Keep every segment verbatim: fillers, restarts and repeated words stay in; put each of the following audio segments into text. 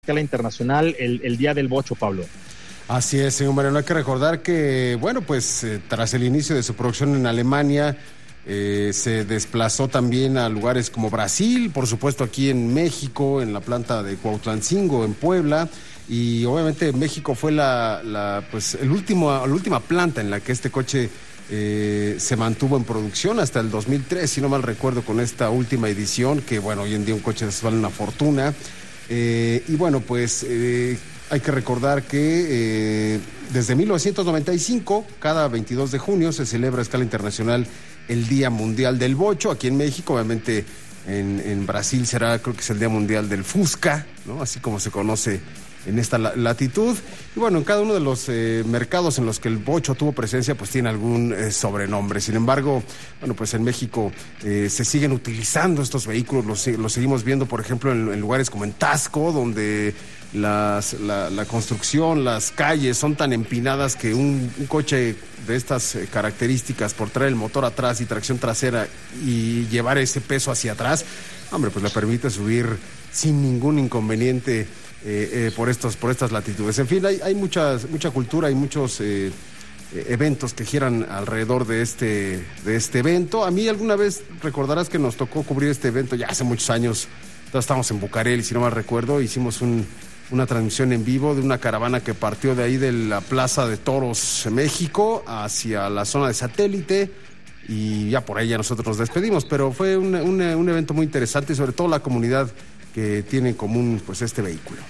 escala internacional el, el Día del Bocho, Pablo. Así es, señor Mariano. Hay que recordar que, bueno, pues eh, tras el inicio de su producción en Alemania, eh, se desplazó también a lugares como Brasil, por supuesto aquí en México, en la planta de Cuautlancingo, en Puebla, y obviamente México fue la, la pues el último, la última planta en la que este coche eh, se mantuvo en producción hasta el dos mil tres, si no mal recuerdo, con esta última edición, que bueno, hoy en día un coche de esos vale una fortuna. Eh, y bueno, pues eh, hay que recordar que eh, desde mil novecientos noventa y cinco, cada veintidós de junio, se celebra a escala internacional el Día Mundial del Bocho. Aquí en México, obviamente, en, en Brasil será, creo que es el Día Mundial del Fusca, ¿no? Así como se conoce en esta latitud. Y bueno, en cada uno de los eh, mercados en los que el bocho tuvo presencia, pues tiene algún eh, sobrenombre. Sin embargo, bueno, pues en México eh, se siguen utilizando estos vehículos, los, los seguimos viendo, por ejemplo, en, en lugares como en Taxco, donde las, la, la construcción, las calles son tan empinadas que un, un coche de estas eh, características, por traer el motor atrás y tracción trasera y llevar ese peso hacia atrás, hombre, pues le permite subir sin ningún inconveniente Eh, eh, por estos por estas latitudes. En fin, hay, hay muchas, mucha cultura y muchos eh, eh, eventos que giran alrededor de este, de este evento. A mí alguna vez, recordarás que nos tocó cubrir este evento ya hace muchos años. Entonces estábamos en Bucareli, si no mal recuerdo, hicimos un, una transmisión en vivo de una caravana que partió de ahí de la Plaza de Toros México hacia la zona de satélite, y ya por ahí ya nosotros nos despedimos, pero fue un, un, un evento muy interesante, y sobre todo la comunidad que tiene en común pues este vehículo.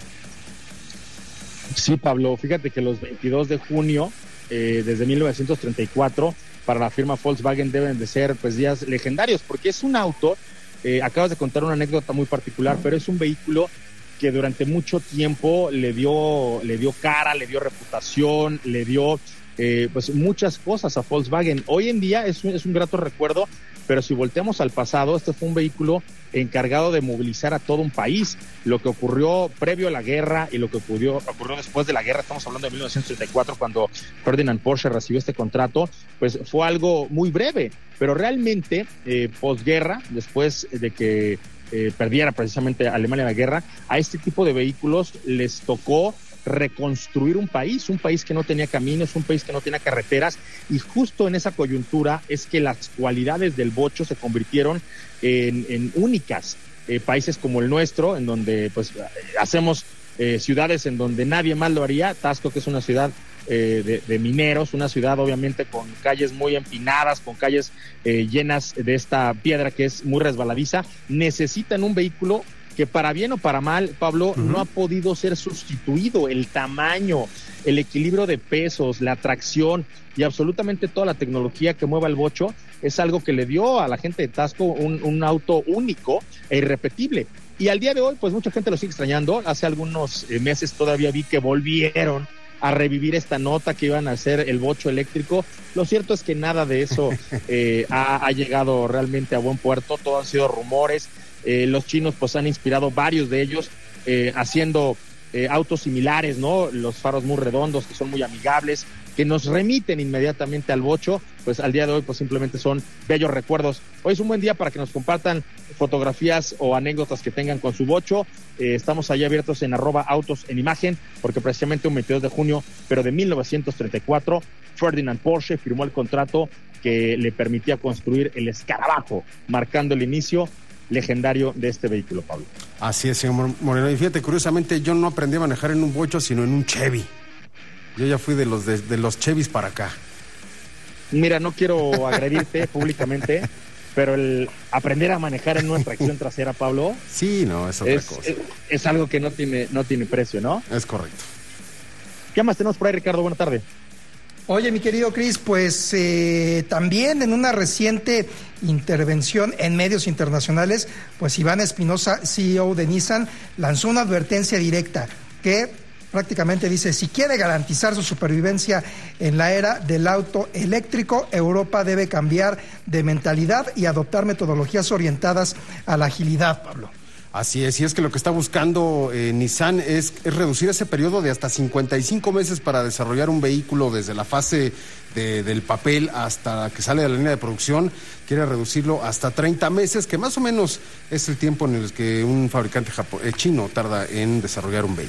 Sí, Pablo, fíjate que los veintidós de junio, eh, desde mil novecientos treinta y cuatro, para la firma Volkswagen deben de ser pues días legendarios, porque es un auto, eh, acabas de contar una anécdota muy particular, pero es un vehículo que durante mucho tiempo le dio, le dio cara, le dio reputación, le dio eh, pues muchas cosas a Volkswagen. Hoy en día es un, es un grato recuerdo, pero si volteamos al pasado, este fue un vehículo encargado de movilizar a todo un país. Lo que ocurrió previo a la guerra y lo que ocurrió, ocurrió después de la guerra, estamos hablando de mil novecientos treinta y cuatro, cuando Ferdinand Porsche recibió este contrato, pues fue algo muy breve, pero realmente eh, posguerra, después de que eh, perdiera precisamente Alemania la guerra, a este tipo de vehículos les tocó reconstruir un país, un país que no tenía caminos, un país que no tenía carreteras, y justo en esa coyuntura es que las cualidades del bocho se convirtieron en, en únicas. Eh, países como el nuestro, en donde pues hacemos eh, ciudades en donde nadie más lo haría. Taxco, que es una ciudad eh, de, de mineros, una ciudad obviamente con calles muy empinadas, con calles eh, llenas de esta piedra que es muy resbaladiza, necesitan un vehículo que para bien o para mal, Pablo, uh-huh. no ha podido ser sustituido. El tamaño, el equilibrio de pesos, la tracción y absolutamente toda la tecnología que mueva el bocho es algo que le dio a la gente de Taxco un, un auto único e irrepetible. Y al día de hoy, pues mucha gente lo sigue extrañando. Hace algunos eh, meses todavía vi que volvieron a revivir esta nota que iban a hacer el bocho eléctrico. Lo cierto es que nada de eso eh, ha, ha llegado realmente a buen puerto. Todo han sido rumores. Eh, los chinos pues han inspirado varios de ellos eh, haciendo eh, autos similares, ¿no? Los faros muy redondos, que son muy amigables, que nos remiten inmediatamente al bocho. Pues al día de hoy pues simplemente son bellos recuerdos. Hoy es un buen día para que nos compartan fotografías o anécdotas que tengan con su bocho. Eh, estamos allá abiertos en arroba autos en imagen, porque precisamente un veintidós de junio, pero de mil novecientos treinta y cuatro, Ferdinand Porsche firmó el contrato que le permitía construir el escarabajo, marcando el inicio legendario de este vehículo, Pablo. Así es, señor Moreno. Y fíjate, curiosamente, yo no aprendí a manejar en un bocho, sino en un Chevy. Yo ya fui de los de, de los Chevys para acá. Mira, no quiero agredirte públicamente, pero el aprender a manejar en una tracción trasera, Pablo, sí, no, es otra es, cosa. Es, es algo que no tiene, no tiene precio, ¿no? Es correcto. ¿Qué más tenemos por ahí, Ricardo? Buenas tardes. Oye, mi querido Cris, pues eh, también en una reciente intervención en medios internacionales, pues Iván Espinosa, C E O de Nissan, lanzó una advertencia directa que prácticamente dice: si quiere garantizar su supervivencia en la era del auto eléctrico, Europa debe cambiar de mentalidad y adoptar metodologías orientadas a la agilidad, Pablo. Así es, y es que lo que está buscando eh, Nissan es, es reducir ese periodo de hasta cincuenta y cinco meses para desarrollar un vehículo desde la fase de, del papel hasta que sale de la línea de producción. Quiere reducirlo hasta treinta meses, que más o menos es el tiempo en el que un fabricante japo- eh, chino tarda en desarrollar un vehículo.